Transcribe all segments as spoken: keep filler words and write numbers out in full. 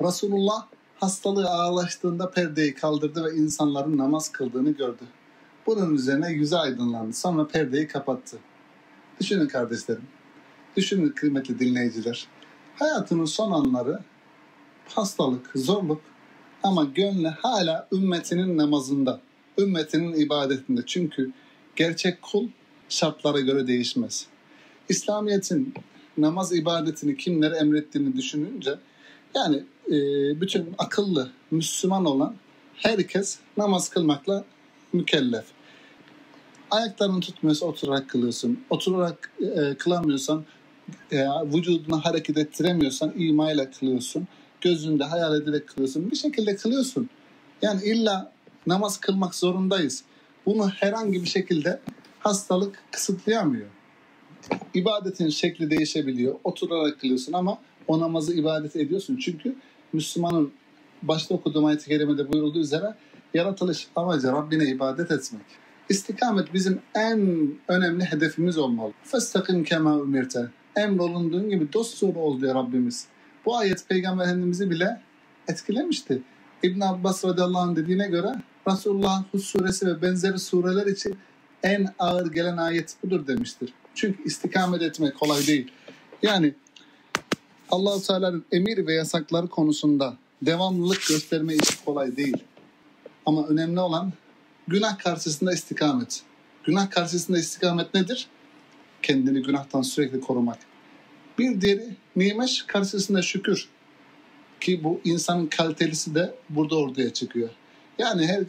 Resulullah hastalığı ağırlaştığında perdeyi kaldırdı ve insanların namaz kıldığını gördü. Bunun üzerine yüzü aydınlandı. Sonra perdeyi kapattı. Düşünün kardeşlerim. Düşünün kıymetli dinleyiciler. Hayatının son anları hastalık, zorluk ama gönlü hala ümmetinin namazında, ümmetinin ibadetinde. Çünkü gerçek kul şartlara göre değişmez. İslamiyet'in namaz ibadetini kimlere emrettiğini düşününce yani e, bütün akıllı Müslüman olan herkes namaz kılmakla mükellef. Ayaklarını tutmuyorsa oturarak kılıyorsun. Oturarak e, kılamıyorsan, e, vücudunu hareket ettiremiyorsan imayla kılıyorsun. Gözünde hayal ederek kılıyorsun. Bir şekilde kılıyorsun. Yani illa namaz kılmak zorundayız. Bunu herhangi bir şekilde hastalık kısıtlayamıyor. İbadetin şekli değişebiliyor. Oturarak kılıyorsun ama o namazı ibadet ediyorsun. Çünkü Müslümanın başta okuduğum ayet-i kerimede buyurulduğu üzere yaratılış amacı Rabbine ibadet etmek. İstikamet bizim en önemli hedefimiz olmalı. فَاسْتَقِمْ كَمَا اُمِرْتَ Emrolunduğun gibi dosdoğru ol diyor Rabbimiz. Bu ayet Peygamber Efendimiz'i bile etkilemişti. İbn Abbas radıyallahu anh dediğine göre Resulullah Hud suresi ve benzeri sureler için en ağır gelen ayet budur demiştir. Çünkü istikamet etmek kolay değil. Yani Allah-u Teala'nın emir ve yasakları konusunda devamlılık gösterme işi kolay değil. Ama önemli olan günah karşısında istikamet. Günah karşısında istikamet nedir? Kendini günahtan sürekli korumak. Bir diğeri nimet karşısında şükür. Ki bu insanın kalitelisi de burada ortaya çıkıyor. Yani her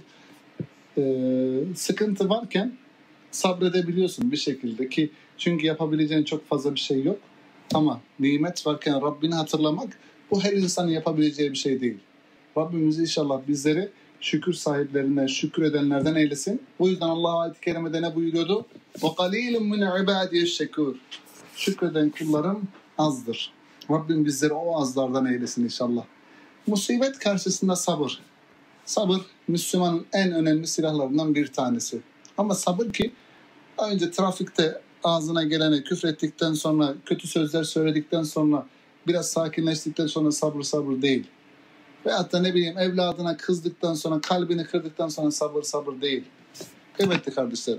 e, sıkıntı varken sabredebiliyorsun bir şekilde ki çünkü yapabileceğin çok fazla bir şey yok. Ama nimet varken Rabbini hatırlamak bu her insanın yapabileceği bir şey değil. Rabbimiz inşallah bizleri şükür sahiplerinden, şükür edenlerden eylesin. Bu yüzden Allah ayet-i kerimede ne buyuruyordu? وَقَلِيلٌ مِنْ عِبَادِيَ الشَّكُورِ Şükreden kullarım azdır. Rabbim bizleri o azlardan eylesin inşallah. Musibet karşısında sabır. Sabır Müslümanın en önemli silahlarından bir tanesi. Ama sabır ki önce trafikte ağzına gelene küfrettikten sonra, kötü sözler söyledikten sonra, biraz sakinleştikten sonra sabır sabır değil. Veyahut da ne bileyim evladına kızdıktan sonra, kalbini kırdıktan sonra sabır sabır değil. Kıymetli kardeşlerim,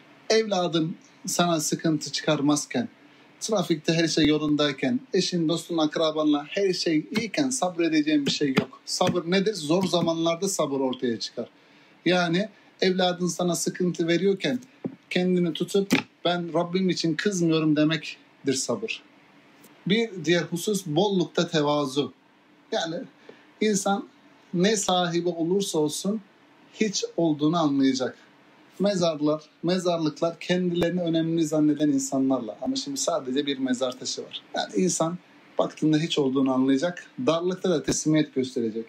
evladın sana sıkıntı çıkarmazken, trafikte her şey yolundayken, eşin, dostun, akrabanla her şey iyiyken sabredeceğin bir şey yok. Sabır nedir? Zor zamanlarda sabır ortaya çıkar. Yani evladın sana sıkıntı veriyorken kendini tutup ben Rabbim için kızmıyorum demektir sabır. Bir diğer husus bollukta tevazu. Yani insan ne sahibi olursa olsun hiç olduğunu anlayacak. Mezarlar, mezarlıklar kendilerini önemli zanneden insanlarla. Ama şimdi sadece bir mezar taşı var. Yani insan baktığında hiç olduğunu anlayacak. Darlıkta da teslimiyet gösterecek.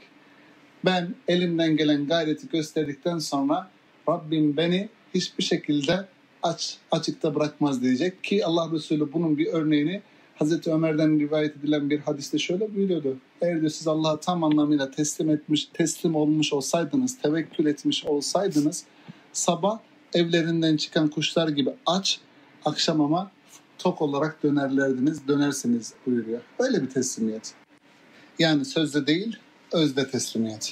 Ben elimden gelen gayreti gösterdikten sonra Rabbim beni hiçbir şekilde aç, açıkta bırakmaz diyecek. Ki Allah Resulü bunun bir örneğini Hazreti Ömer'den rivayet edilen bir hadiste şöyle buyuruyordu. Eğer diyor siz Allah'a tam anlamıyla teslim etmiş, teslim olmuş olsaydınız, tevekkül etmiş olsaydınız sabah evlerinden çıkan kuşlar gibi aç, akşam ama tok olarak dönerlerdiniz, dönersiniz buyuruyor. Öyle bir teslimiyet. Yani sözde değil, özde teslimiyet.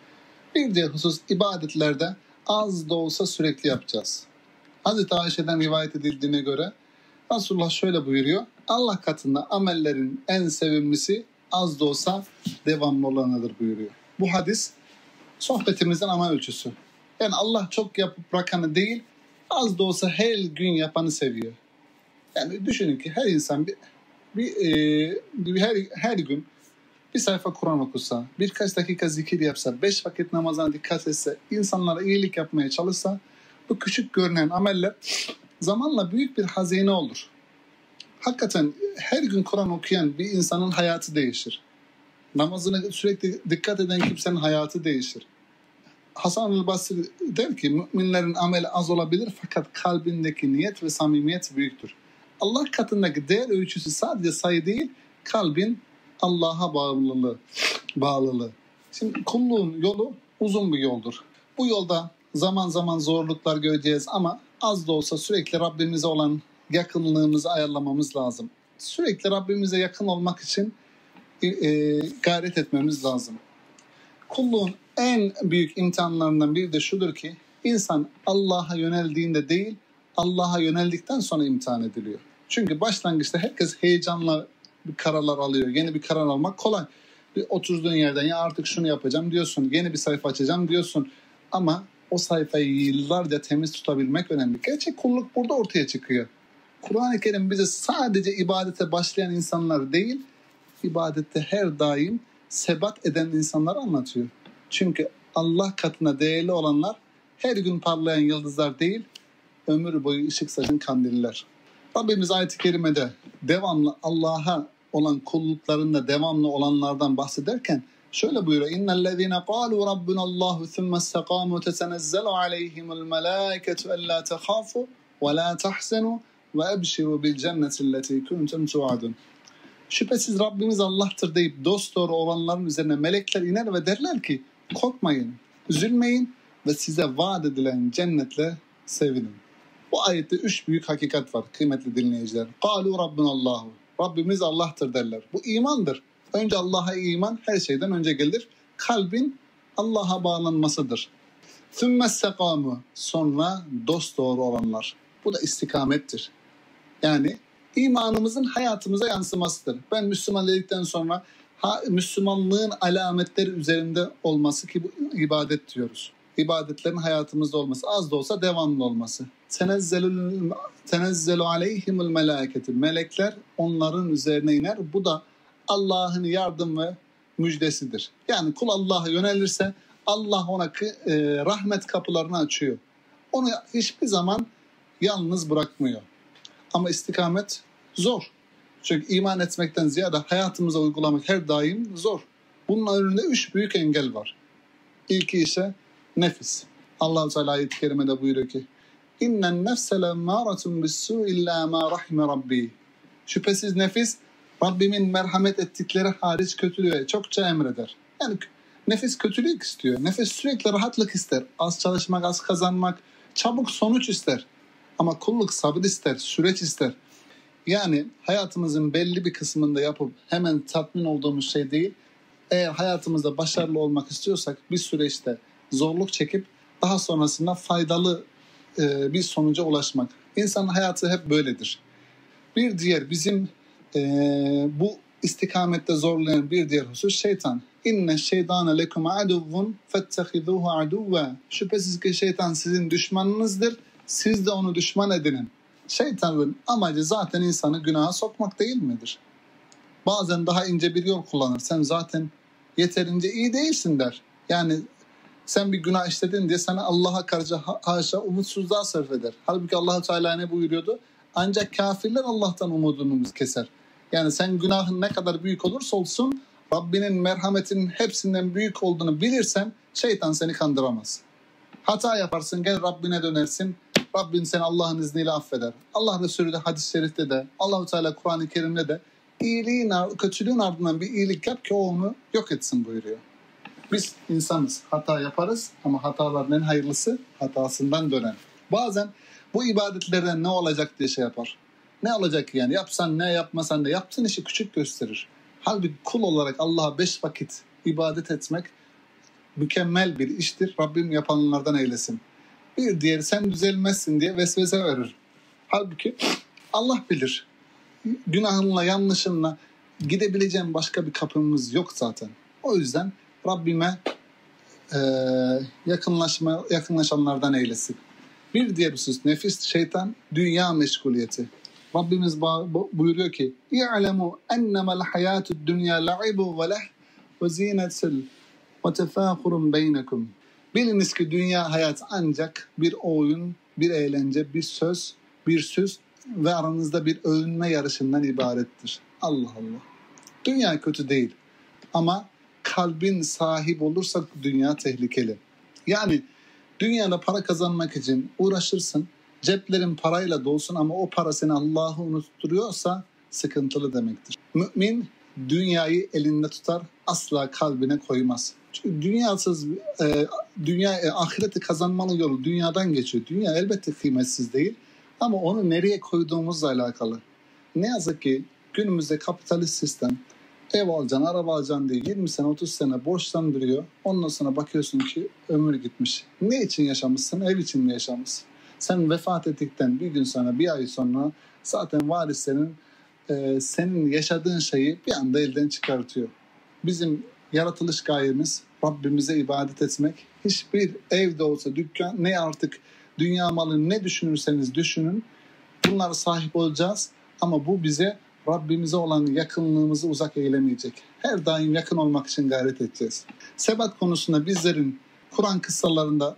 Bir diğer husus ibadetlerde az da olsa sürekli yapacağız. Hazreti Ayşe'den rivayet edildiğine göre Resulullah şöyle buyuruyor. Allah katında amellerin en sevimlisi az da olsa devamlı olanıdır buyuruyor. Bu hadis sohbetimizin ana ölçüsü. Yani Allah çok yapıp bırakanı değil, az da olsa her gün yapanı seviyor. Yani düşünün ki her insan bir, bir, e, bir her, her gün bir sayfa Kur'an okusa, birkaç dakika zikir yapsa, beş vakit namazına dikkat etse, insanlara iyilik yapmaya çalışsa, bu küçük görünen ameller zamanla büyük bir hazine olur. Hakikaten her gün Kur'an okuyan bir insanın hayatı değişir. Namazına sürekli dikkat eden kimsenin hayatı değişir. Hasan-ı Basri der ki müminlerin ameli az olabilir fakat kalbindeki niyet ve samimiyet büyüktür. Allah katındaki değer ölçüsü sadece sayı değil, kalbin Allah'a bağlılığı. bağlılığı. Şimdi kulluğun yolu uzun bir yoldur. Bu yolda zaman zaman zorluklar göreceğiz ama az da olsa sürekli Rabbimize olan yakınlığımızı ayarlamamız lazım. Sürekli Rabbimize yakın olmak için e, gayret etmemiz lazım. Kulluğun en büyük imtihanlarından biri de şudur ki insan Allah'a yöneldiğinde değil, Allah'a yöneldikten sonra imtihan ediliyor. Çünkü başlangıçta herkes heyecanla bir kararlar alıyor. Yeni bir karar almak kolay. Bir oturduğun yerden ya artık şunu yapacağım diyorsun. Yeni bir sayfa açacağım diyorsun. Ama o sayfayı yıllarca temiz tutabilmek önemli. Gerçek kulluk burada ortaya çıkıyor. Kur'an-ı Kerim bize sadece ibadete başlayan insanlar değil, ibadette her daim sebat eden insanları anlatıyor. Çünkü Allah katına değerli olanlar her gün parlayan yıldızlar değil, ömür boyu ışık saçan kandiller. Rabbimiz ayet-i kerimede devamlı Allah'a olan kulluklarında devamlı olanlardan bahsederken şöyle buyuruyor. İnnellezîne qâlû rabbunallâhu thumme istekâmû tetenezzelu aleyhimul melâiketu ellâ tehâfû ve lâ tahzenû ve ebşirû bil cennetilleti kuntum tu'adun. Şüphesiz Rabbimiz Allah'tır deyip dosdoğru olanların üzerine melekler iner ve derler ki korkmayın, üzülmeyin ve size vaat edilen cennetle sevinin. Bu ayette üç büyük hakikat var kıymetli dinleyiciler. قَالُوا رَبُّنَ اللّٰهُ Rabbimiz Allah'tır derler. Bu imandır. Önce Allah'a iman her şeyden önce gelir. Kalbin Allah'a bağlanmasıdır. ثُمَّ السَّقَامُ Sonra dosdoğru olanlar. Bu da istikamettir. Yani imanımızın hayatımıza yansımasıdır. Ben Müslüman dedikten sonra ha, Müslümanlığın alametleri üzerinde olması ki bu ibadet diyoruz. İbadetlerin hayatımızda olması, az da olsa devamlı olması. Tenezzelu aleyhimul melâketi. Melekler onların üzerine iner. Bu da Allah'ın yardım ve müjdesidir. Yani kul Allah'a yönelirse Allah ona e, rahmet kapılarını açıyor. Onu hiçbir zaman yalnız bırakmıyor. Ama istikamet zor. Çünkü iman etmekten ziyade hayatımıza uygulamak her daim zor. Bunun önünde üç büyük engel var. İlki ise nefis. Allah-u Teala ayet-i kerimede buyuruyor ki İnnen nefse lemmâratun bis-sû illâ mâ rahime rabbi. Şüphesiz nefis Rabbimin merhamet ettikleri hariç kötülüğe çokça emreder. Yani nefis kötülük istiyor. Nefis sürekli rahatlık ister. Az çalışmak, az kazanmak, çabuk sonuç ister. Ama kulluk sabır ister, süreç ister. Yani hayatımızın belli bir kısmında yapıp hemen tatmin olduğumuz şey değil. Eğer hayatımızda başarılı olmak istiyorsak bir süreçte zorluk çekip daha sonrasında faydalı e, bir sonuca ulaşmak. İnsanın hayatı hep böyledir. Bir diğer bizim e, bu istikamette zorlayan bir diğer husus şeytan. İnne şeytane lekum aduvvun fettehizuhu aduve. Şüphesiz ki şeytan sizin düşmanınızdır. Siz de onu düşman edinin. Şeytanın amacı zaten insanı günaha sokmak değil midir? Bazen daha ince bir yol kullanır. Sen zaten yeterince iyi değilsin der. Yani sen bir günah işledin diye sana Allah'a karşı haşa umutsuzluğa sarf eder. Halbuki Allah-u Teala ne buyuruyordu? Ancak kafirler Allah'tan umudunu keser. Yani sen günahın ne kadar büyük olursa olsun Rabbinin merhametinin hepsinden büyük olduğunu bilirsen şeytan seni kandıramaz. Hata yaparsın, gel Rabbine dönersin. Rabbin seni Allah'ın izniyle affeder. Allah Resulü de hadis-i şerifte de Allah-u Teala Kur'an-ı Kerim'de de iyiliğin, kötülüğün ardından bir iyilik yap ki o onu yok etsin buyuruyor. Biz insanız, hata yaparız ama hataların en hayırlısı hatasından dönen. Bazen bu ibadetlerden ne olacak diye şey yapar. Ne olacak ki yani yapsan ne yapmasan ne yaptığın işi küçük gösterir. Halbuki kul olarak Allah'a beş vakit ibadet etmek mükemmel bir iştir. Rabbim yapanlardan eylesin. Bir diğeri sen düzelmezsin diye vesvese verir. Halbuki Allah bilir. Günahınla, yanlışınla gidebileceğin başka bir kapımız yok zaten. O yüzden Rabbime e, yakınlaşma, yakınlaşanlardan eylesin. Bir diğer husus nefis, şeytan, dünya meşguliyeti. Rabbimiz buyuruyor ki İ'lemû ennemel hayâtud dünya la'ibu ve leh ve zînetul ve tefâhurun beynekum. Biliniz ki dünya hayat ancak bir oyun, bir eğlence, bir söz, bir süs ve aranızda bir övünme yarışından ibarettir. Allah Allah. Dünya kötü değil ama kalbin sahip olursa dünya tehlikeli. Yani dünyada para kazanmak için uğraşırsın, ceplerin parayla dolsun ama o para seni Allah'ı unutturuyorsa sıkıntılı demektir. Mümin dünyayı elinde tutar, asla kalbine koymaz. Çünkü dünyasız, e, dünya, e, ahireti kazanmanın yolu dünyadan geçiyor. Dünya elbette kıymetsiz değil ama onu nereye koyduğumuzla alakalı. Ne yazık ki günümüzde kapitalist sistem Ev alacaksın, araba alacaksın diye yirmi sene, otuz sene borçlandırıyor. Ondan sonra bakıyorsun ki ömür gitmiş. Ne için yaşamışsın? Ev için mi yaşamışsın? Sen vefat ettikten bir gün sonra, bir ay sonra zaten varislerin e, senin yaşadığın şeyi bir anda elden çıkartıyor. Bizim yaratılış gayemiz Rabbimize ibadet etmek. Hiçbir evde olsa dükkan, ne artık dünya malı ne düşünürseniz düşünün, bunlara sahip olacağız. Ama bu bize Rabbimize olan yakınlığımızı uzak eylemeyecek. Her daim yakın olmak için gayret edeceğiz. Sebat konusunda bizlerin Kur'an kıssalarında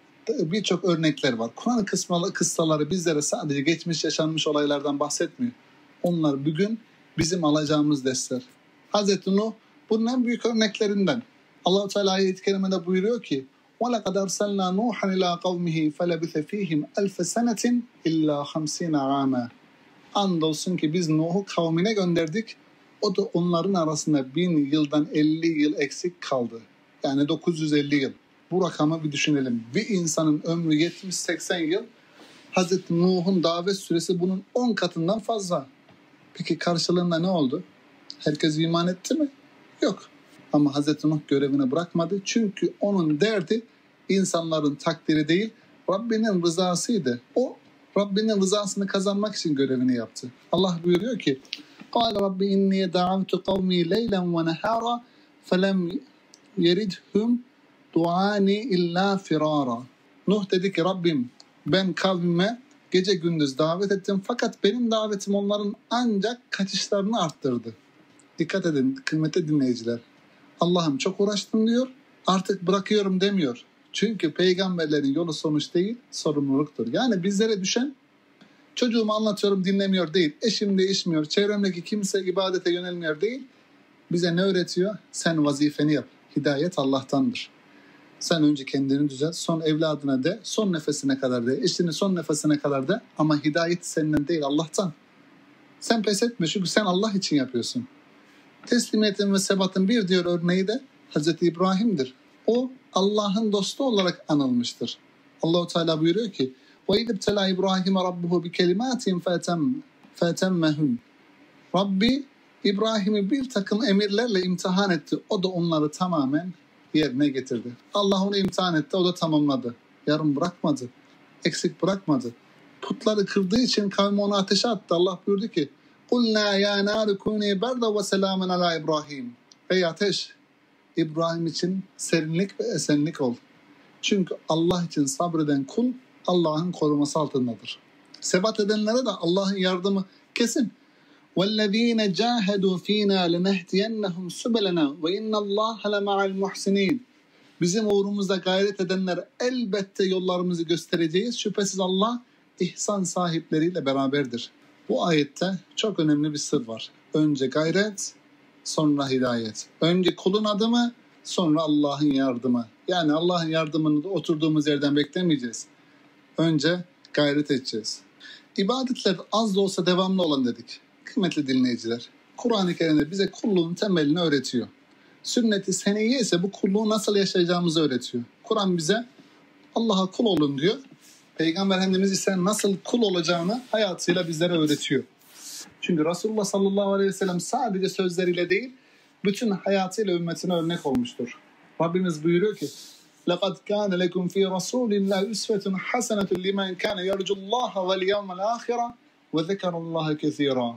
birçok örnekler var. Kur'an kıssaları bizlere sadece geçmiş yaşanmış olaylardan bahsetmiyor. Onlar bugün bizim alacağımız dersler. Hazreti Nuh bunun en büyük örneklerinden. Allah-u Teala ayet-i kerimede buyuruyor ki وَلَقَدْ أَرْسَلْنَا نُوحًا إِلَى قَوْمِهِ فَلَبِثَ ف۪يهِمْ أَلْفَ سَنَةٍ إِلَّا خَمْسِينَ عَامًا. Andolsun ki biz Nuh'u kavmine gönderdik. O da onların arasında bin yıldan elli yıl eksik kaldı. Yani dokuz yüz elli yıl. Bu rakamı bir düşünelim. Bir insanın ömrü yetmiş seksen yıl. Hazreti Nuh'un davet süresi bunun on katından fazla. Peki karşılığında ne oldu? Herkes iman etti mi? Yok. Ama Hazreti Nuh görevini bırakmadı. Çünkü onun derdi insanların takdiri değil, Rabbinin rızasıydı. O Rabbinin rızasını kazanmak için görevini yaptı. Allah buyuruyor ki قَالَ رَبِّ اِنِّي دَعَوْتُ قَوْمِي لَيْلًا وَنَهَارًا فَلَمْ يَرِدْهُمْ دُعَانِي اِلَّا فِرَارًا. Nuh dedi ki Rabbim ben kavmime gece gündüz davet ettim fakat benim davetim onların ancak kaçışlarını arttırdı. Dikkat edin kıymetli dinleyiciler. Allah'ım çok uğraştım diyor, artık bırakıyorum demiyor. Çünkü peygamberlerin yolu sonuç değil, sorumluluktur. Yani bizlere düşen çocuğumu anlatıyorum dinlemiyor değil, eşim değişmiyor, çevremdeki kimse ibadete yönelmiyor değil. Bize ne öğretiyor? Sen vazifeni yap. Hidayet Allah'tandır. Sen önce kendini düzelt, son evladına de, son nefesine kadar de, eşinin son nefesine kadar de ama hidayet senden değil Allah'tan. Sen pes etme çünkü sen Allah için yapıyorsun. Teslimiyetin ve sebatın bir diğer örneği de Hazreti İbrahim'dir. O Allah'ın dostu olarak anılmıştır. Allah-u Teala buyuruyor ki وَاِذْ ابْتَلَى İbrahim رَبُّهُ بِكَلِمَاتٍ فَاَتَمَّهُنْ. Rabbi İbrahim'i bir takım emirlerle imtihan etti. O da onları tamamen yerine getirdi. Allah onu imtihan etti, o da tamamladı. Yarım bırakmadı, eksik bırakmadı. Putları kırdığı için kavmi onu ateşe attı. Allah buyurdu ki قُلْنَا يَا نَارُ كُونِي بَرْدَ وَسَلَامًا عَلَى İbrahim. Ey ateş, İbrahim için serinlik ve esenlik ol. Çünkü Allah için sabreden kul Allah'ın koruması altındadır. Sebat edenlere de Allah'ın yardımı kesin. وَالَّذ۪ينَ جَاهَدُوا ف۪ينَا لَنَهْدِيَنَّهُمْ سُبَلَنَا وَاِنَّ اللّٰهَ لَمَعَ الْمُحْسِنِينَ. Bizim uğrumuzda gayret edenler elbette yollarımızı göstereceğiz. Şüphesiz Allah ihsan sahipleriyle beraberdir. Bu ayette çok önemli bir sır var. Önce gayret, sonra hidayet. Önce kulun adımı, sonra Allah'ın yardımı. Yani Allah'ın yardımını da oturduğumuz yerden beklemeyeceğiz. Önce gayret edeceğiz. İbadetler az da olsa devamlı olan dedik. Kıymetli dinleyiciler, Kur'an-ı Kerim'de bize kulluğun temelini öğretiyor. Sünnet-i seniyye ise bu kulluğu nasıl yaşayacağımızı öğretiyor. Kur'an bize Allah'a kul olun diyor. Peygamber Efendimiz ise nasıl kul olacağını hayatıyla bizlere öğretiyor. Çünkü Resulullah sallallahu aleyhi ve sellem sadece sözleriyle değil, bütün hayatıyla ümmetine örnek olmuştur. Rabbimiz buyuruyor ki لَقَدْ كَانَ لَكُمْ ف۪ي رَسُولِ اللّٰهِ اُسْوَةٌ حَسَنَةٌ لِمَنْ كَانَ يَرْجُ اللّٰهَ وَالْيَوْمَ الْآخِرَةِ وَذَكَرَ اللّٰهَ كَثِيرًا.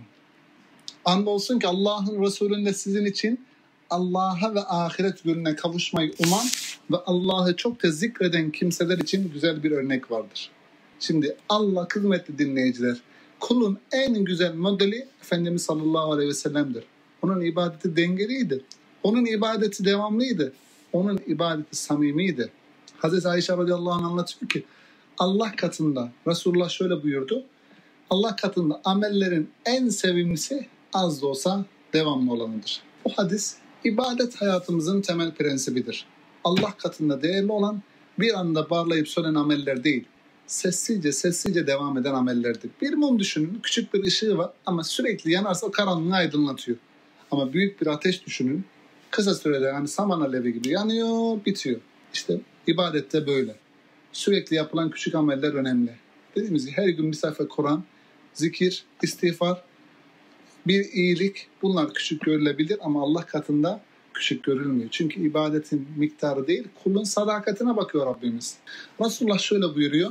Andolsun ki Allah'ın Resulü'nde sizin için Allah'a ve ahiret gününe kavuşmayı uman ve Allah'ı çok da zikreden kimseler için güzel bir örnek vardır. Şimdi Allah kıymetli dinleyiciler, kulun en güzel modeli Efendimiz sallallahu aleyhi ve sellem'dir. Onun ibadeti dengeliydi. Onun ibadeti devamlıydı. Onun ibadeti samimiydi. Hazreti Ayşe radıyallahu anh anlatıyor ki Allah katında Resulullah şöyle buyurdu. Allah katında amellerin en sevimlisi az da olsa devamlı olanıdır. Bu hadis ibadet hayatımızın temel prensibidir. Allah katında değerli olan bir anda parlayıp sönen ameller değil. Sessizce sessizce devam eden amellerdir. Bir mum düşünün, küçük bir ışığı var ama sürekli yanarsa o karanlığı aydınlatıyor. Ama büyük bir ateş düşünün, kısa sürede yani saman alevi gibi yanıyor, bitiyor. İşte ibadette böyle. Sürekli yapılan küçük ameller önemli. Dediğimiz gibi her gün bir sayfa Kur'an, zikir, istiğfar, bir iyilik, bunlar küçük görülebilir ama Allah katında küçük görülmüyor. Çünkü ibadetin miktarı değil, kulun sadakatine bakıyor Rabbimiz. Resulullah şöyle buyuruyor.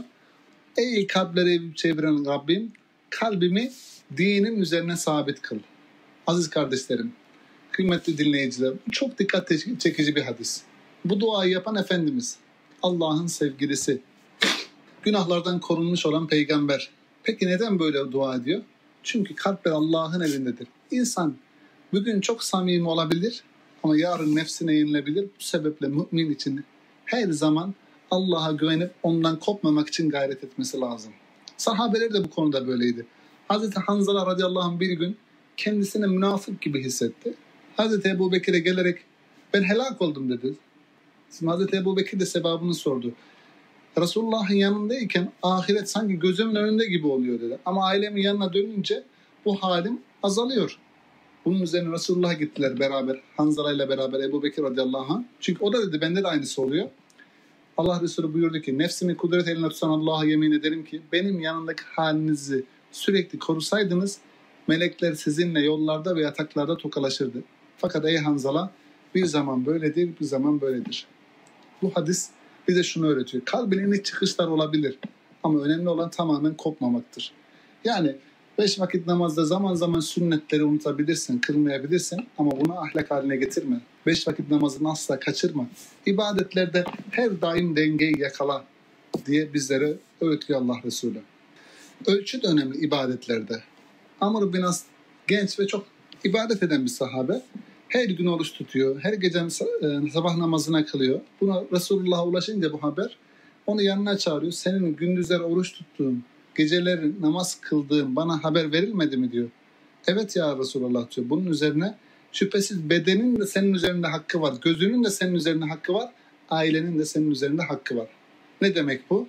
Ey kalpleri çeviren Rabbim, kalbimi dinin üzerine sabit kıl. Aziz kardeşlerim, kıymetli dinleyiciler, çok dikkat çekici bir hadis. Bu duayı yapan Efendimiz, Allah'ın sevgilisi, günahlardan korunmuş olan peygamber. Peki neden böyle dua ediyor? Çünkü kalpler Allah'ın elindedir. İnsan bugün çok samimi olabilir ama yarın nefsine yenilebilir. Bu sebeple mümin için her zaman Allah'a güvenip ondan kopmamak için gayret etmesi lazım. Sahabeler de bu konuda böyleydi. Hazreti Hanzala radıyallahu anh bir gün kendisini münafık gibi hissetti. Hazreti Ebu Bekir'e gelerek ben helak oldum dedi. Şimdi Hazreti Ebu Bekir de sebabını sordu. Resulullah'ın yanındayken ahiret sanki gözümün önünde gibi oluyor dedi. Ama ailemin yanına dönünce bu halim azalıyor. Bunun üzerine Resulullah'a gittiler beraber. Hanzala ile beraber Ebu Bekir radıyallahu anh. Çünkü o da dedi bende de aynısı oluyor. Allah Resulü buyurdu ki nefsimi kudret eline tutan Allah'a yemin ederim ki benim yanındaki halinizi sürekli korusaydınız melekler sizinle yollarda ve yataklarda tokalaşırdı. Fakat ey Hanzala bir zaman böyledir, bir zaman böyledir. Bu hadis bize şunu öğretiyor. Kalbinin iç çıkışlar olabilir ama önemli olan tamamen kopmamaktır. Yani beş vakit namazda zaman zaman sünnetleri unutabilirsin, kılmayabilirsin ama bunu ahlak haline getirme. Beş vakit namazını asla kaçırma. İbadetlerde her daim dengeyi yakala diye bizlere öğütlüyor Allah Resulü. Ölçü de önemli ibadetlerde. Amr bin As genç ve çok ibadet eden bir sahabe. Her gün oruç tutuyor. Her gece sabah namazına kılıyor. Buna Resulullah'a ulaşınca bu haber onu yanına çağırıyor. Senin gündüzler oruç tuttuğun, geceleri namaz kıldığın bana haber verilmedi mi diyor. Evet ya Resulullah diyor. Bunun üzerine şüphesiz bedenin de senin üzerinde hakkı var. Gözünün de senin üzerinde hakkı var. Ailenin de senin üzerinde hakkı var. Ne demek bu?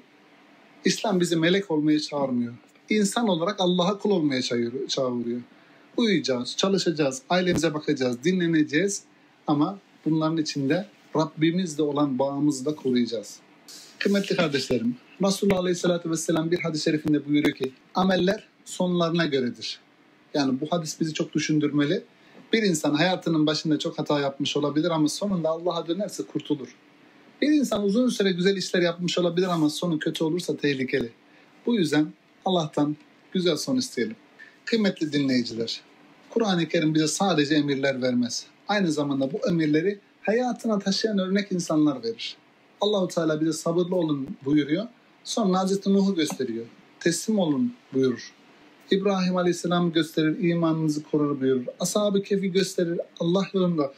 İslam bizi melek olmaya çağırmıyor. İnsan olarak Allah'a kul olmaya çağırıyor. Uyuyacağız, çalışacağız, ailemize bakacağız, dinleneceğiz ama bunların içinde Rabbimizle olan bağımızı da koruyacağız. Kıymetli kardeşlerim, Resulullah Aleyhisselatü Vesselam bir hadis-i şerifinde buyuruyor ki ameller sonlarına göredir. Yani bu hadis bizi çok düşündürmeli. Bir insan hayatının başında çok hata yapmış olabilir ama sonunda Allah'a dönerse kurtulur. Bir insan uzun süre güzel işler yapmış olabilir ama sonu kötü olursa tehlikeli. Bu yüzden Allah'tan güzel son isteyelim. Kıymetli dinleyiciler, Kur'an-ı Kerim bize sadece emirler vermez. Aynı zamanda bu emirleri hayatına taşıyan örnek insanlar verir. Allah-u Teala bize sabırlı olun buyuruyor. Sonra Hazreti Nuh'u gösteriyor. Teslim olun buyurur. İbrahim Aleyhisselam gösterir, imanınızı korur buyurur. Ashab-ı Kehf'i gösterir, Allah yolunda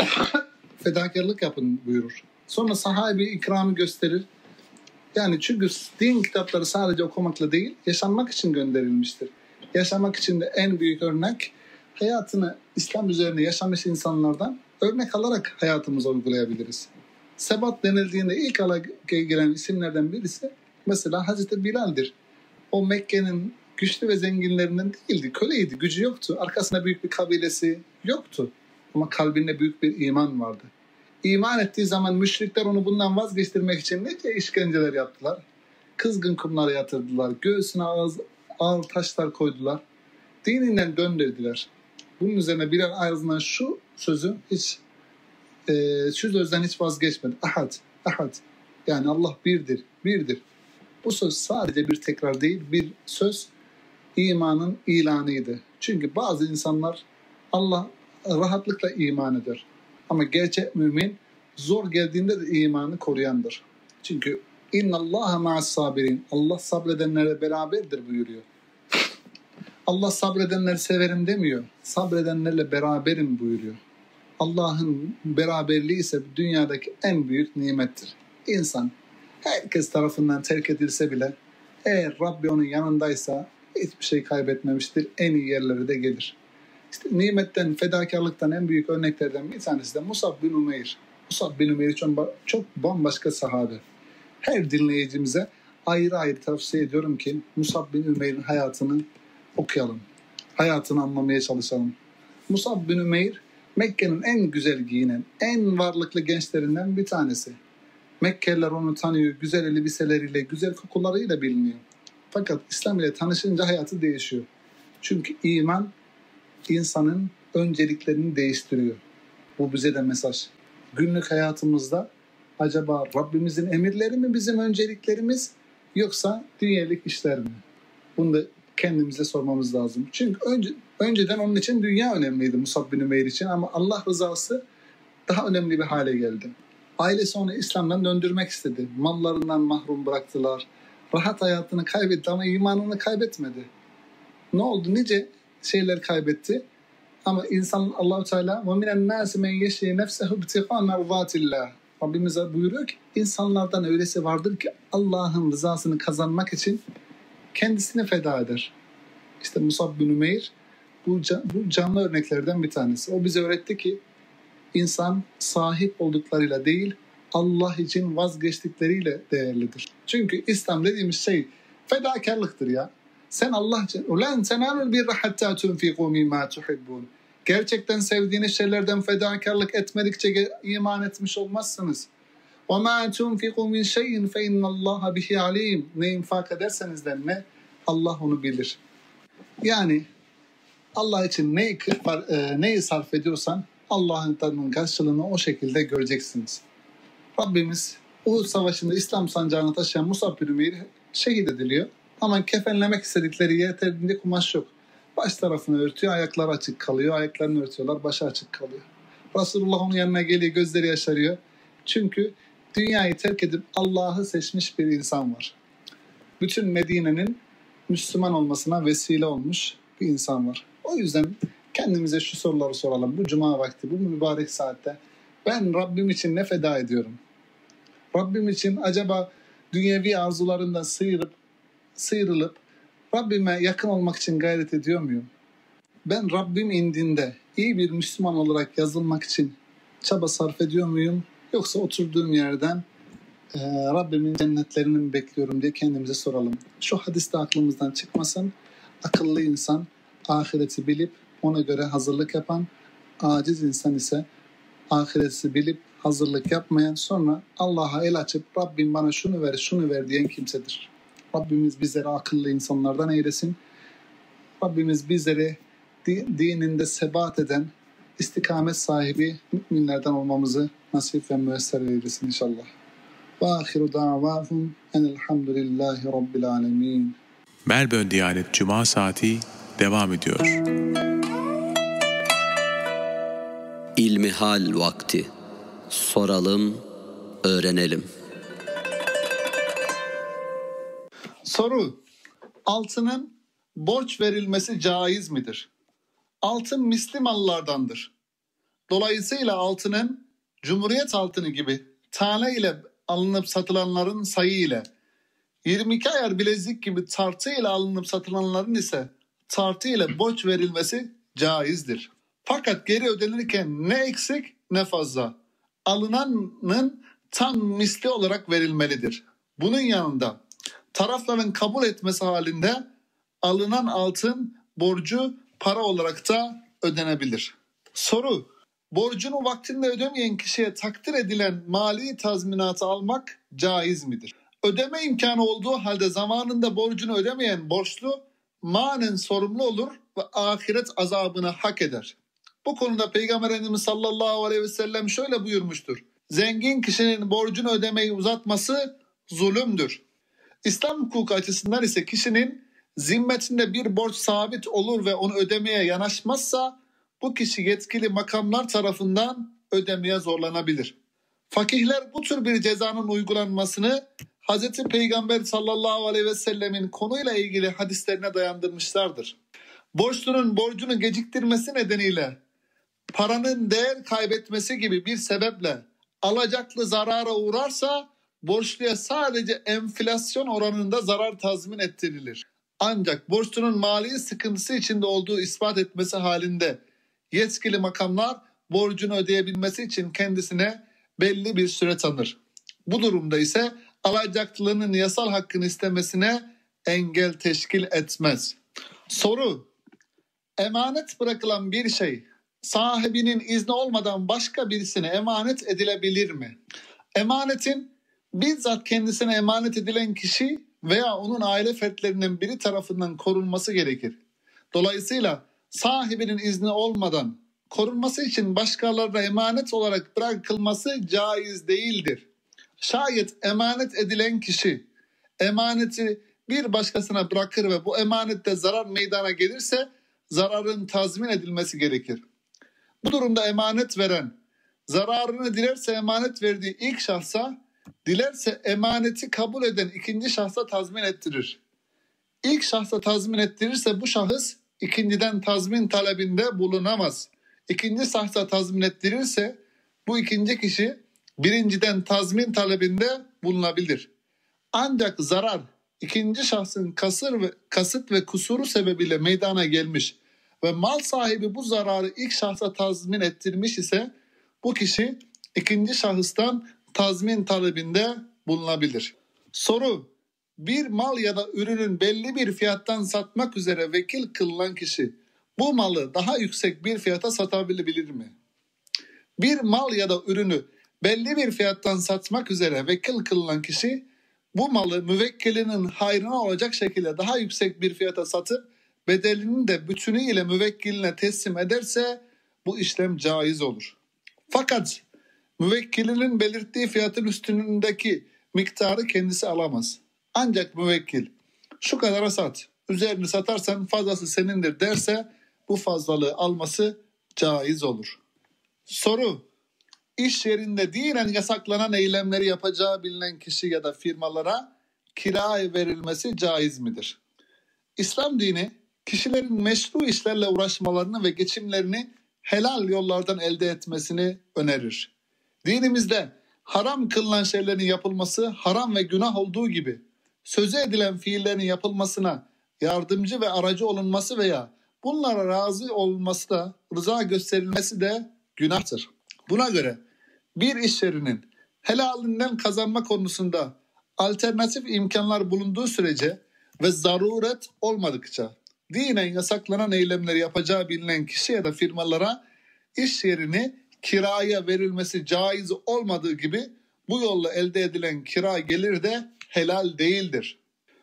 fedakarlık yapın buyurur. Sonra sahabe-i ikramı gösterir. Yani çünkü din kitapları sadece okumakla değil, yaşanmak için gönderilmiştir. Yaşamak için de en büyük örnek hayatını İslam üzerine yaşamış insanlardan örnek alarak hayatımıza uygulayabiliriz. Sebat denildiğinde ilk ala gelen isimlerden birisi mesela Hazreti Bilal'dir. O Mekke'nin güçlü ve zenginlerinden değildi, köleydi, gücü yoktu. Arkasında büyük bir kabilesi yoktu. Ama kalbinde büyük bir iman vardı. İman ettiği zaman müşrikler onu bundan vazgeçtirmek için nece işkenceler yaptılar. Kızgın kumlara yatırdılar, göğsüne ağır, ağır taşlar koydular. Dininden döndürdüler. Bunun üzerine Bilal ağzından şu sözü hiç e, şu sözden hiç vazgeçmedi. Ahad, ahad. Yani Allah birdir, birdir. Bu söz sadece bir tekrar değil, bir söz imanın ilanıydı. Çünkü bazı insanlar Allah rahatlıkla iman eder. Ama gerçek mümin zor geldiğinde de imanı koruyandır. Çünkü İnnallâhe ma'as sabirin. Allah sabredenlere beraberdir buyuruyor. Allah sabredenleri severim demiyor. Sabredenlerle beraberim buyuruyor. Allah'ın beraberliği ise dünyadaki en büyük nimettir. İnsan herkes tarafından terk edilse bile eğer Rabbi onun yanındaysa hiçbir şey kaybetmemiştir. En iyi yerlere de gelir. İşte nimetten, fedakarlıktan en büyük örneklerden bir tanesi de Musab bin Umeyr. Musab bin Umeyr çok, çok bambaşka sahabe. Her dinleyicimize ayrı ayrı tavsiye ediyorum ki Musab bin Umeyr'in hayatını okuyalım. Hayatını anlamaya çalışalım. Musab bin Umeyr Mekke'nin en güzel giyinen, en varlıklı gençlerinden bir tanesi. Mekkeliler onu tanıyor, güzel elbiseleriyle, güzel kokularıyla biliniyor. Fakat İslam ile tanışınca hayatı değişiyor. Çünkü iman insanın önceliklerini değiştiriyor. Bu bize de mesaj. Günlük hayatımızda acaba Rabbimizin emirleri mi bizim önceliklerimiz yoksa dünyelik işler mi? Bunu da kendimize sormamız lazım. Çünkü önce, önceden onun için dünya önemliydi Musab bin Ümeyr için ama Allah rızası daha önemli bir hale geldi. Ailesi onu İslam'dan döndürmek istedi. Mallarından mahrum bıraktılar. Rahat hayatını kaybetti ama imanını kaybetmedi. Ne oldu? Nice şeyler kaybetti. Ama insan Allah-u Teala وَمِنَ النَّاسِ مَنْ يَشْرِي نَفْسَهُ ابْتِغَاءَ مَرْضَاتِ اللّٰهِ Rabbimiz buyuruyor ki insanlardan öylesi vardır ki Allah'ın rızasını kazanmak için kendisini feda eder. İşte Musab bin Ümeyr bu, bu canlı örneklerden bir tanesi. O bize öğretti ki insan sahip olduklarıyla değil Allah için vazgeçtikleriyle değerlidir. Çünkü İslam dediğimiz şey fedakarlıktır ya. Sen Allah için ulan tenalul birra hatta tunfiqu mimma tuhibbun. Gerçekten sevdiğiniz şeylerden fedakarlık etmedikçe iman etmiş olmazsınız. وَمَا تُنْفِقُوا مِنْ شَيْءٍ فَاِنَّ اللّٰهَ بِهِ عَلِيمٌ. Ne infak ederseniz de ne Allah onu bilir. Yani Allah için neyi, neyi sarf ediyorsan Allah'ın karşılığını o şekilde göreceksiniz. Rabbimiz Uhud Savaşı'nda İslam sancağını taşıyan Musab bin Ümeyr şehit ediliyor. Ama kefenlemek istedikleri yeterince kumaş yok. Baş tarafını örtüyor, ayakları açık kalıyor. Ayaklarını örtüyorlar, başı açık kalıyor. Resulullah onun yanına geliyor, gözleri yaşarıyor. Çünkü dünyayı terk edip Allah'ı seçmiş bir insan var. Bütün Medine'nin Müslüman olmasına vesile olmuş bir insan var. O yüzden kendimize şu soruları soralım. Bu cuma vakti, bu mübarek saatte ben Rabbim için ne feda ediyorum? Rabbim için acaba dünyevi arzularından sıyırıp, sıyrılıp Rabbime yakın olmak için gayret ediyor muyum? Ben Rabbim indinde iyi bir Müslüman olarak yazılmak için çaba sarf ediyor muyum? Yoksa oturduğum yerden e, Rabbimin cennetlerini mi bekliyorum diye kendimize soralım. Şu hadis de aklımızdan çıkmasın. Akıllı insan ahireti bilip ona göre hazırlık yapan, aciz insan ise ahireti bilip hazırlık yapmayan, sonra Allah'a el açıp Rabbim bana şunu ver, şunu ver diyen kimsedir. Rabbimiz bizleri akıllı insanlardan eylesin. Rabbimiz bizleri dininde sebat eden, istikamet sahibi müminlerden olmamızı nasip ve müyesser eylesin inşallah. Ve ahiru davahum enelhamdülillahi rabbil alemin. Melbourne Diyanet Cuma saati devam ediyor. İlmihal vakti. Soralım, öğrenelim. Soru: altının borç verilmesi caiz midir? Altın misli mallardandır. Dolayısıyla altının Cumhuriyet altını gibi tane ile alınıp satılanların sayı ile, yirmi iki ayar bilezik gibi tartı ile alınıp satılanların ise tartı ile borç verilmesi caizdir. Fakat geri ödenirken ne eksik ne fazla, alınanın tam misli olarak verilmelidir. Bunun yanında tarafların kabul etmesi halinde alınan altın borcu para olarak da ödenebilir. Soru: borcunu vaktinde ödemeyen kişiye takdir edilen mali tazminatı almak caiz midir? Ödeme imkanı olduğu halde zamanında borcunu ödemeyen borçlu manen sorumlu olur ve ahiret azabını hak eder. Bu konuda Peygamber Efendimiz sallallahu aleyhi ve sellem şöyle buyurmuştur: zengin kişinin borcunu ödemeyi uzatması zulümdür. İslam hukuku açısından ise kişinin zimmetinde bir borç sabit olur ve onu ödemeye yanaşmazsa bu kişi yetkili makamlar tarafından ödemeye zorlanabilir. Fakihler bu tür bir cezanın uygulanmasını Hazreti Peygamber sallallahu aleyhi ve sellemin konuyla ilgili hadislerine dayandırmışlardır. Borçlunun borcunu geciktirmesi nedeniyle paranın değer kaybetmesi gibi bir sebeple alacaklı zarara uğrarsa borçluya sadece enflasyon oranında zarar tazmin ettirilir. Ancak borçlunun mali sıkıntısı içinde olduğu ispat etmesi halinde yetkili makamlar borcunu ödeyebilmesi için kendisine belli bir süre tanır. Bu durumda ise alacaklının yasal hakkını istemesine engel teşkil etmez. Soru: emanet bırakılan bir şey sahibinin izni olmadan başka birisine emanet edilebilir mi? Emanetin bizzat kendisine emanet edilen kişi veya onun aile fertlerinden biri tarafından korunması gerekir. Dolayısıyla sahibinin izni olmadan korunması için başkalarına emanet olarak bırakılması caiz değildir. Şayet emanet edilen kişi emaneti bir başkasına bırakır ve bu emanette zarar meydana gelirse zararın tazmin edilmesi gerekir. Bu durumda emanet veren zararını dilerse emanet verdiği ilk şahsa, dilerse emaneti kabul eden ikinci şahsa tazmin ettirir. İlk şahsa tazmin ettirirse bu şahıs ikinciden tazmin talebinde bulunamaz. İkinci şahsa tazmin ettirirse bu ikinci kişi birinciden tazmin talebinde bulunabilir. Ancak zarar ikinci şahsın kasır ve, kasıt ve kusuru sebebiyle meydana gelmiş ve mal sahibi bu zararı ilk şahsa tazmin ettirmiş ise bu kişi ikinci şahıstan tazmin talebinde bulunabilir. Soru: bir mal ya da ürünün belli bir fiyattan satmak üzere vekil kılınan kişi bu malı daha yüksek bir fiyata satabilir mi? Bir mal ya da ürünü belli bir fiyattan satmak üzere vekil kılınan kişi bu malı müvekkilinin hayrına olacak şekilde daha yüksek bir fiyata satıp bedelini de bütünüyle müvekkiline teslim ederse bu işlem caiz olur. Fakat müvekkilinin belirttiği fiyatın üstündeki miktarı kendisi alamaz. Ancak müvekkil şu kadara sat, üzerini satarsan fazlası senindir derse bu fazlalığı alması caiz olur. Soru: İş yerinde dinen yasaklanan eylemleri yapacağı bilinen kişi ya da firmalara kira verilmesi caiz midir? İslam dini kişilerin meşru işlerle uğraşmalarını ve geçimlerini helal yollardan elde etmesini önerir. Dinimizde haram kılınan şeylerin yapılması haram ve günah olduğu gibi sözü edilen fiillerin yapılmasına yardımcı ve aracı olunması veya bunlara razı olunması da rıza gösterilmesi de günahtır. Buna göre bir iş yerinin helalinden kazanma konusunda alternatif imkanlar bulunduğu sürece ve zaruret olmadıkça dinen yasaklanan eylemleri yapacağı bilinen kişi ya da firmalara iş yerini kiraya verilmesi caiz olmadığı gibi bu yolla elde edilen kira geliri de helal değildir.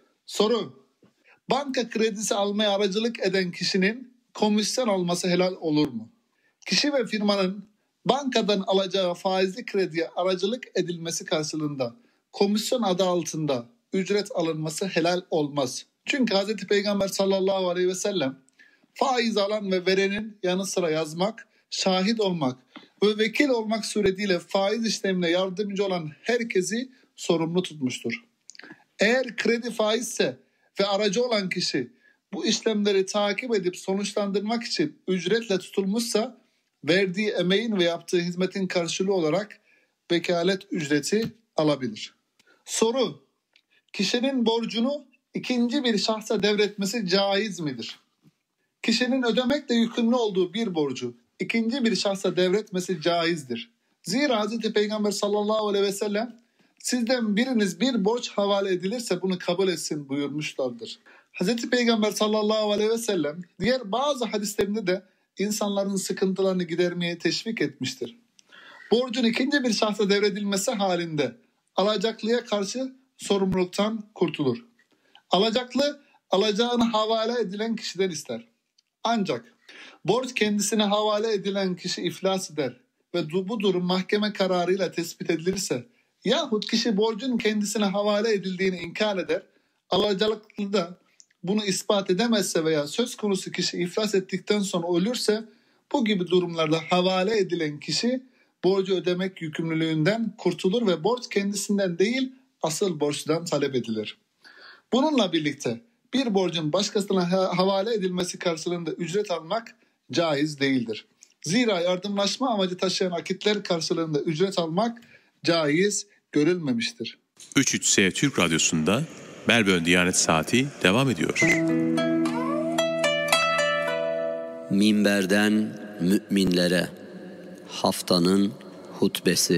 Soru: banka kredisi almaya aracılık eden kişinin komisyon alması helal olur mu? Kişi ve firmanın bankadan alacağı faizli krediye aracılık edilmesi karşılığında komisyon adı altında ücret alınması helal olmaz. Çünkü Hz. Peygamber sallallahu aleyhi ve sellem faiz alan ve verenin yanı sıra yazmak, şahit olmak ve vekil olmak suretiyle faiz işlemine yardımcı olan herkesi sorumlu tutmuştur. Eğer kredi faizse ve aracı olan kişi bu işlemleri takip edip sonuçlandırmak için ücretle tutulmuşsa verdiği emeğin ve yaptığı hizmetin karşılığı olarak vekalet ücreti alabilir. Soru: kişinin borcunu ikinci bir şahsa devretmesi caiz midir? Kişinin ödemekle yükümlü olduğu bir borcu ikinci bir şahsa devretmesi caizdir. Zira Hz. Peygamber sallallahu aleyhi ve sellem sizden biriniz bir borç havale edilirse bunu kabul etsin buyurmuşlardır. Hz. Peygamber sallallahu aleyhi ve sellem diğer bazı hadislerinde de insanların sıkıntılarını gidermeye teşvik etmiştir. Borcun ikinci bir şahsa devredilmesi halinde alacaklıya karşı sorumluluktan kurtulur. Alacaklı alacağını havale edilen kişiden ister. Ancak borç kendisine havale edilen kişi iflas eder ve bu durum mahkeme kararıyla tespit edilirse yahut kişi borcun kendisine havale edildiğini inkar eder, alacaklı da bunu ispat edemezse veya söz konusu kişi iflas ettikten sonra ölürse bu gibi durumlarda havale edilen kişi borcu ödemek yükümlülüğünden kurtulur ve borç kendisinden değil asıl borçtan talep edilir. Bununla birlikte bir borcun başkasına havale edilmesi karşılığında ücret almak caiz değildir. Zira yardımlaşma amacı taşıyan akitler karşılığında ücret almak caiz görülmemiştir. üç üç S Türk Radyosu'nda Melbourne Diyanet Saati devam ediyor. Minberden müminlere haftanın hutbesi.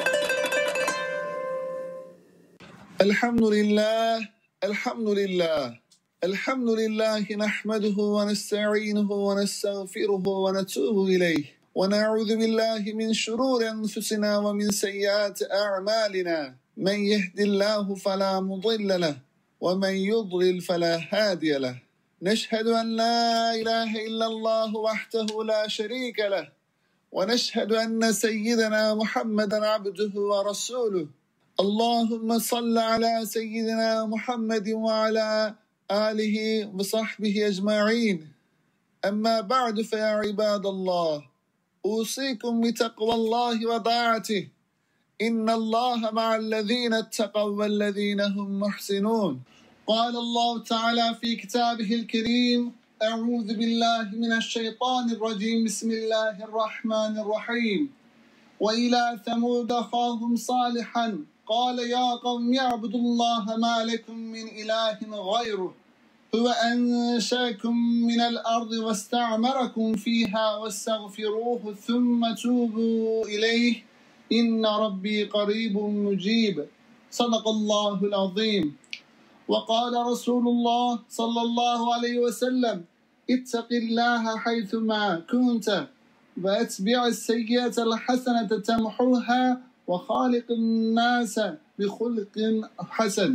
Elhamdülillah, elhamdülillah. Elhamdülillahi nahmeduhu ve nesta'inuhu ve nestağfiruhu ve netubu ileyh. Ve na'udhu billahi min şururi enfusina ve min seyyiati a'malina. Men yehdillahu fela mudille leh ve men yudlil fela hadiye leh. نشهد أن لا إله إلا الله وحده لا شريك له ونشهد أن سيدنا محمدا عبده ورسوله اللهم صل على سيدنا محمد وعلى آله وصحبه أجمعين أما بعد فيا عباد الله أوصيكم بتقوى الله وطاعته إن الله مع الذين اتقوا والذين هم محسنون قال الله تعالى في كتابه الكريم أعوذ بالله من الشيطان الرجيم بسم الله الرحمن الرحيم وإلى ثمود أخاهم صالحا قال يا قوم اعبدوا الله ما لكم من إله غيره هو أنشأكم من الأرض واستعمركم فيها واستغفروه ثم توبوا إليه إن ربي قريب مجيب صدق الله العظيم وقال رسول الله صلى الله عليه وسلم اتق الله حيثما كنت واتبع السيئة الحسنة تمحوها وخالق الناس بخلق حسن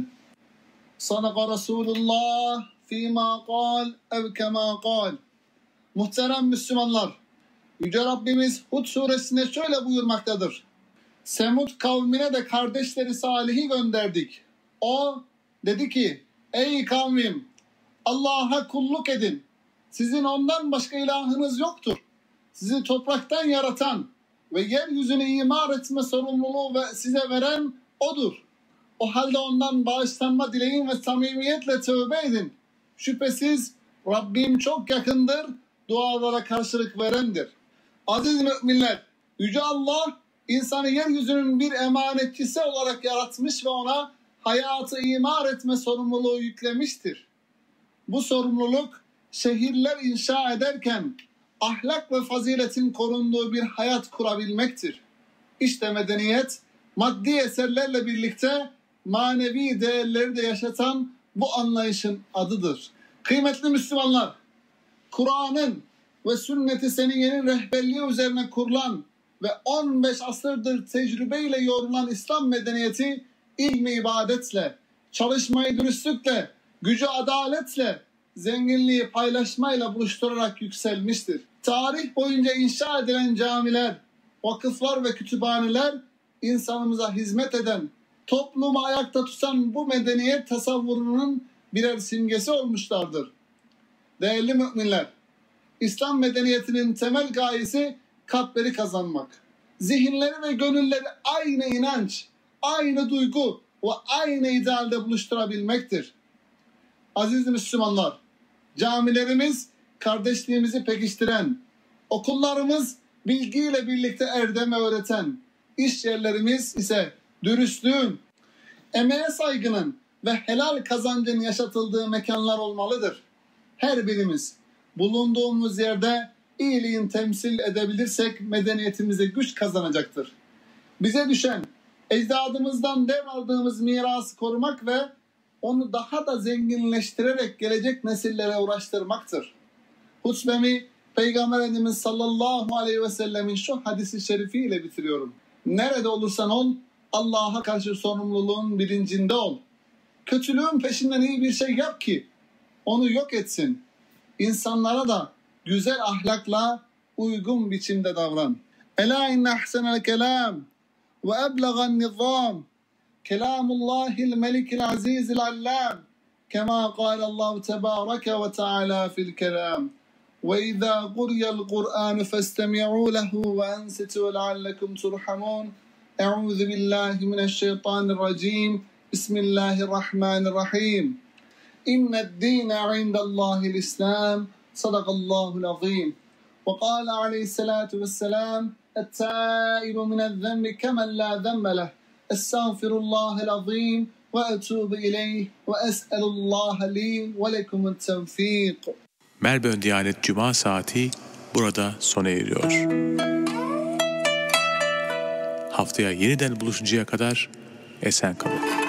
صدق رسول الله فيما قال ev kema kal. Muhterem Müslümanlar, Yüce Rabbimiz Hud suresinde şöyle buyurmaktadır. Semud kavmine de kardeşleri Salih'i gönderdik. O dedi ki, ey kavmim, Allah'a kulluk edin. Sizin ondan başka ilahınız yoktur. Sizi topraktan yaratan ve yeryüzünü imar etme sorumluluğu ve size veren O'dur. O halde ondan bağışlanma dileyin ve samimiyetle tövbe edin. Şüphesiz Rabbim çok yakındır, dualara karşılık verendir. Aziz müminler, Yüce Allah insanı yeryüzünün bir emanetçisi olarak yaratmış ve ona hayatı imar etme sorumluluğu yüklemiştir. Bu sorumluluk şehirler inşa ederken ahlak ve faziletin korunduğu bir hayat kurabilmektir. İşte medeniyet maddi eserlerle birlikte manevi değerleri de yaşatan bu anlayışın adıdır. Kıymetli Müslümanlar, Kur'an'ın ve sünnet-i seniyyenin rehberliği üzerine kurulan ve on beş asırdır tecrübeyle yoğrulan İslam medeniyeti ilmi ibadetle, çalışmayı dürüstlükle, gücü adaletle, zenginliği paylaşmayla buluşturarak yükselmiştir. Tarih boyunca inşa edilen camiler, vakıflar ve kütüphaneler insanımıza hizmet eden, toplumu ayakta tutan bu medeniyet tasavvurunun birer simgesi olmuşlardır. Değerli müminler, İslam medeniyetinin temel gayesi kalpleri kazanmak. Zihinleri ve gönülleri aynı inanç, aynı duygu ve aynı idealde buluşturabilmektir. Aziz Müslümanlar, camilerimiz kardeşliğimizi pekiştiren, okullarımız bilgiyle birlikte erdemi öğreten, iş yerlerimiz ise dürüstlüğün, emeğe saygının ve helal kazancın yaşatıldığı mekanlar olmalıdır. Her birimiz bulunduğumuz yerde iyiliğin temsil edebilirsek medeniyetimize güç kazanacaktır. Bize düşen ecdadımızdan devraldığımız mirası korumak ve onu daha da zenginleştirerek gelecek nesillere ulaştırmaktır. Hutbemi Peygamber Efendimiz sallallahu aleyhi ve sellemin şu hadisi şerifiyle bitiriyorum. Nerede olursan ol, Allah'a karşı sorumluluğun bilincinde ol. Kötülüğün peşinden iyi bir şey yap ki onu yok etsin. İnsanlara da güzel ahlakla uygun biçimde davran. Ela inne ahsenel kelam ve eblegan nizam kelamullahil melikil azizil allam kema kâlallahu tebâreke ve teâlâ fil kelam. وإذا قرئ القرآن فاستمعوا له وأنصتوا لعلكم ترحمون أعوذ بالله من الشيطان الرجيم بسم الله الرحمن الرحيم إن الدين عند الله الإسلام صدق الله العظيم وقال عليه الصلاة والسلام التائب من الذنب كمن لا ذنب له أستغفر الله العظيم وأتوب إليه وأسأل الله لي ولكم التوفيق. Melbourne Diyanet Cuma saati burada sona eriyor. Haftaya yeniden buluşuncaya kadar esen kalın.